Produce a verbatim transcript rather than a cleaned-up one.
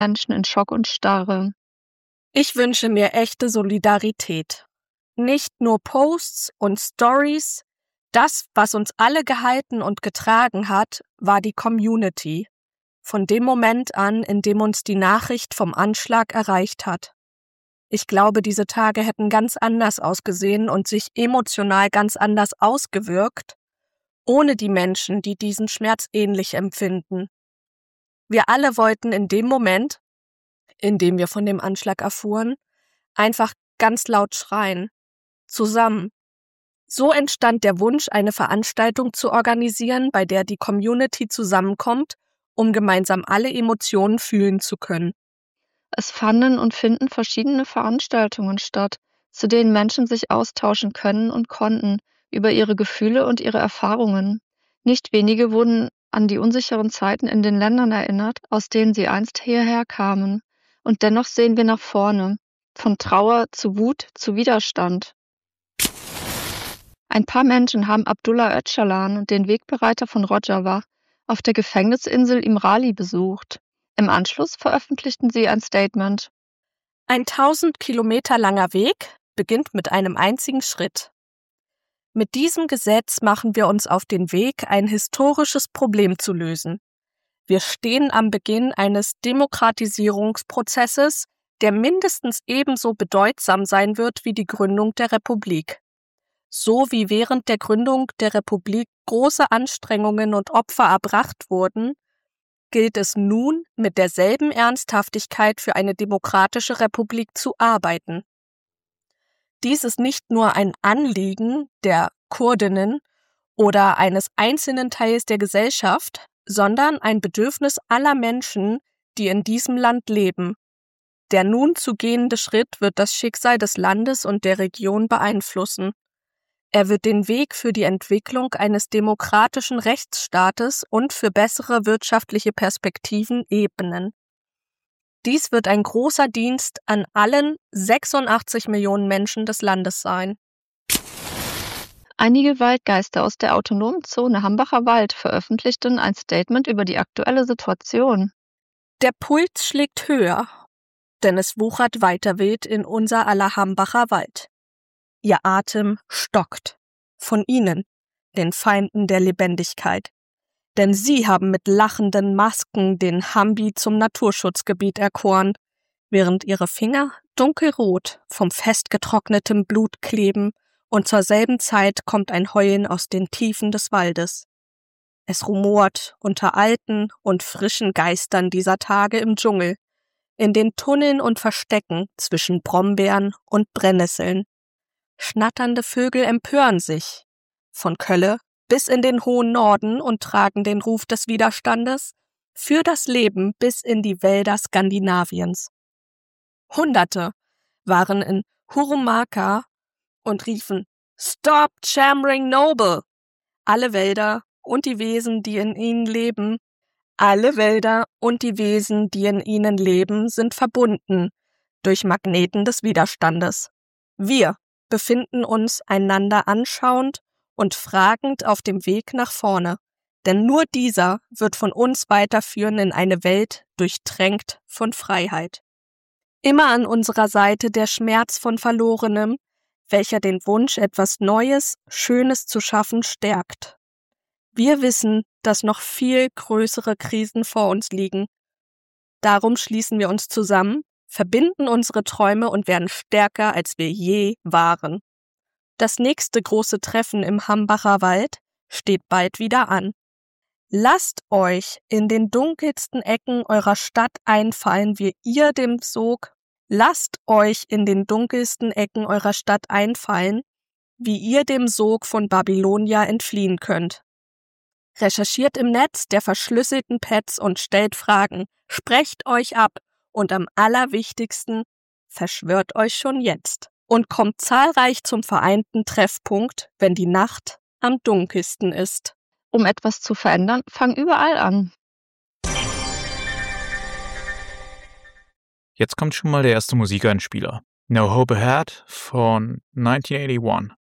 Menschen in Schock und Starre. Ich wünsche mir echte Solidarität. Nicht nur Posts und Stories. Das, was uns alle gehalten und getragen hat, war die Community. Von dem Moment an, in dem uns die Nachricht vom Anschlag erreicht hat. Ich glaube, diese Tage hätten ganz anders ausgesehen und sich emotional ganz anders ausgewirkt, ohne die Menschen, die diesen Schmerz ähnlich empfinden. Wir alle wollten in dem Moment, in dem wir von dem Anschlag erfuhren, einfach ganz laut schreien. Zusammen. So entstand der Wunsch, eine Veranstaltung zu organisieren, bei der die Community zusammenkommt, um gemeinsam alle Emotionen fühlen zu können. Es fanden und finden verschiedene Veranstaltungen statt, zu denen Menschen sich austauschen können und konnten über ihre Gefühle und ihre Erfahrungen. Nicht wenige wurden an die unsicheren Zeiten in den Ländern erinnert, aus denen sie einst hierher kamen. Und dennoch sehen wir nach vorne, von Trauer zu Wut zu Widerstand. Ein paar Menschen haben Abdullah Öcalan, den Wegbereiter von Rojava, auf der Gefängnisinsel Imrali besucht. Im Anschluss veröffentlichten sie ein Statement. Ein tausend Kilometer langer Weg beginnt mit einem einzigen Schritt. Mit diesem Gesetz machen wir uns auf den Weg, ein historisches Problem zu lösen. Wir stehen am Beginn eines Demokratisierungsprozesses, der mindestens ebenso bedeutsam sein wird wie die Gründung der Republik. So wie während der Gründung der Republik große Anstrengungen und Opfer erbracht wurden, gilt es nun, mit derselben Ernsthaftigkeit für eine demokratische Republik zu arbeiten. Dies ist nicht nur ein Anliegen der Kurdinnen oder eines einzelnen Teils der Gesellschaft, sondern ein Bedürfnis aller Menschen, die in diesem Land leben. Der nun zu gehende Schritt wird das Schicksal des Landes und der Region beeinflussen. Er wird den Weg für die Entwicklung eines demokratischen Rechtsstaates und für bessere wirtschaftliche Perspektiven ebnen. Dies wird ein großer Dienst an allen sechsundachtzig Millionen Menschen des Landes sein. Einige Waldgeister aus der autonomen Zone Hambacher Wald veröffentlichten ein Statement über die aktuelle Situation. Der Puls schlägt höher, denn es wuchert weiter wild in unser aller Hambacher Wald. Ihr Atem stockt. Von ihnen, den Feinden der Lebendigkeit. Denn sie haben mit lachenden Masken den Hambi zum Naturschutzgebiet erkoren, während ihre Finger dunkelrot vom festgetrocknetem Blut kleben und zur selben Zeit kommt ein Heulen aus den Tiefen des Waldes. Es rumort unter alten und frischen Geistern dieser Tage im Dschungel, in den Tunneln und Verstecken zwischen Brombeeren und Brennnesseln. Schnatternde Vögel empören sich, von Kölle bis in den hohen Norden und tragen den Ruf des Widerstandes für das Leben bis in die Wälder Skandinaviens. Hunderte waren in Hurumaka und riefen »Stop Chamring Noble!« Alle Wälder und die Wesen, die in ihnen leben, alle Wälder und die Wesen, die in ihnen leben, sind verbunden durch Magneten des Widerstandes. Wir befinden uns einander anschauend und fragend auf dem Weg nach vorne, denn nur dieser wird von uns weiterführen in eine Welt durchtränkt von Freiheit. Immer an unserer Seite der Schmerz von Verlorenem, welcher den Wunsch, etwas Neues, Schönes zu schaffen, stärkt. Wir wissen, dass noch viel größere Krisen vor uns liegen. Darum schließen wir uns zusammen, verbinden unsere Träume und werden stärker, als wir je waren. Das nächste große Treffen im Hambacher Wald steht bald wieder an. Lasst euch in den dunkelsten Ecken eurer Stadt einfallen, wie ihr dem Sog, lasst euch in den dunkelsten Ecken eurer Stadt einfallen, wie ihr dem Sog von Babylonia entfliehen könnt. Recherchiert im Netz der verschlüsselten Pads und stellt Fragen, sprecht euch ab und am allerwichtigsten, verschwört euch schon jetzt und kommt zahlreich zum vereinten Treffpunkt, wenn die Nacht am dunkelsten ist. Um etwas zu verändern, fang überall an. Jetzt kommt schon mal der erste Musikeinspieler. No Hope Ahead von neunzehnhunderteinundachtzig.